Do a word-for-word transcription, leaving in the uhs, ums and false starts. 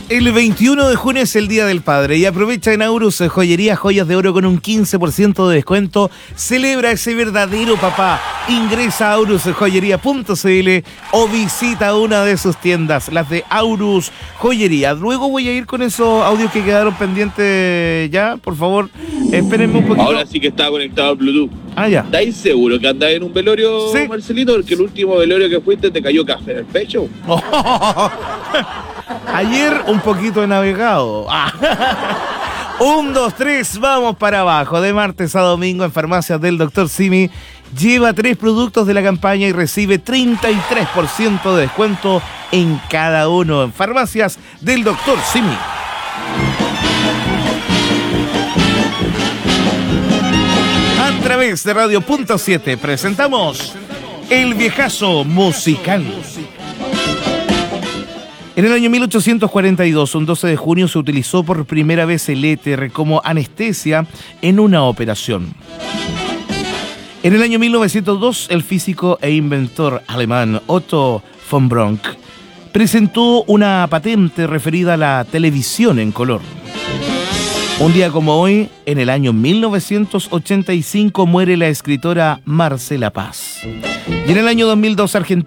El veintiuno de junio es el Día del Padre y aprovecha en Aurus Joyería Joyas de Oro con un quince por ciento de descuento. Celebra ese verdadero papá. Ingresa a aurus joyería punto c l o visita una de sus tiendas, las de Aurus Joyería. Luego voy a ir con esos audios que quedaron pendientes ya, por favor, espérenme un poquito. Ahora sí que está conectado al Bluetooth. Ah, ya. ¿Estáis seguro que andás en un velorio, sí, Marcelito? Porque el último velorio que fuiste te cayó café en el pecho. Ayer un poquito de navegado. Un, dos, tres, vamos para abajo. De martes a domingo en Farmacias del doctor Simi. Lleva tres productos de la campaña y recibe treinta y tres por ciento de descuento en cada uno en Farmacias del doctor Simi. A través de Radio Punto siete presentamos El Viejazo Musical. En el año mil ochocientos cuarenta y dos, un doce de junio, se utilizó por primera vez el éter como anestesia en una operación. En el año mil novecientos dos, el físico e inventor alemán Otto von Bronck presentó una patente referida a la televisión en color. Un día como hoy, en el año mil novecientos ochenta y cinco, muere la escritora Marcela Paz. Y en el año dos mil dos, Argentina